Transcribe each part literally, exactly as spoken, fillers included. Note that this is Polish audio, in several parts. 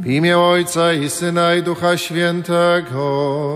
W imię Ojca i Syna i Ducha Świętego.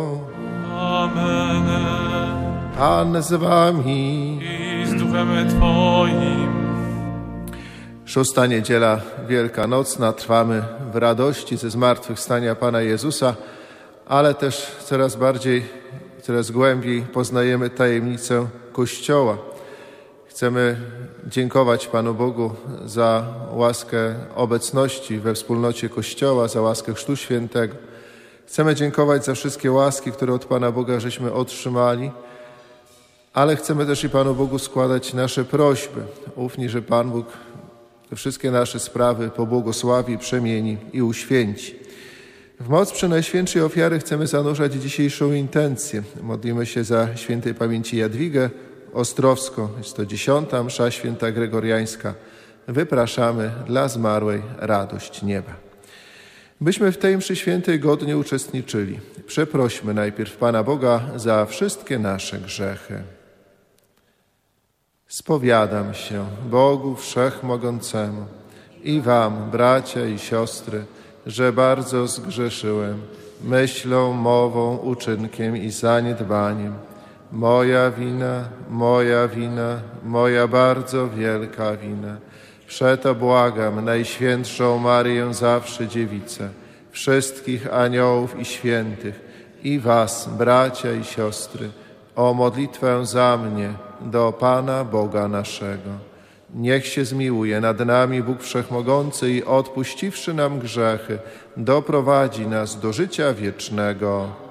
Amen. Pan z wami. I z duchem Twoim. Szósta niedziela wielkanocna. Trwamy w radości ze zmartwychwstania Pana Jezusa, ale też coraz bardziej, coraz głębiej poznajemy tajemnicę Kościoła. Chcemy dziękować Panu Bogu za łaskę obecności we wspólnocie Kościoła, za łaskę Chrztu Świętego. Chcemy dziękować za wszystkie łaski, które od Pana Boga żeśmy otrzymali, ale chcemy też i Panu Bogu składać nasze prośby. Ufni, że Pan Bóg te wszystkie nasze sprawy pobłogosławi, przemieni i uświęci. W moc Przenajświętszej Ofiary chcemy zanurzać dzisiejszą intencję. Modlimy się za świętej pamięci Jadwigę Ostrowską. Jest to dziesiąta msza święta gregoriańska. Wypraszamy dla zmarłej radość nieba. Byśmy w tej mszy świętej godnie uczestniczyli. Przeprośmy najpierw Pana Boga za wszystkie nasze grzechy. Spowiadam się Bogu Wszechmogącemu i wam, bracia i siostry, że bardzo zgrzeszyłem myślą, mową, uczynkiem i zaniedbaniem. Moja wina, moja wina, moja bardzo wielka wina. Przeto błagam Najświętszą Maryję Zawsze Dziewicę, wszystkich aniołów i świętych i was, bracia i siostry, o modlitwę za mnie do Pana Boga naszego. Niech się zmiłuje nad nami Bóg Wszechmogący i odpuściwszy nam grzechy, doprowadzi nas do życia wiecznego.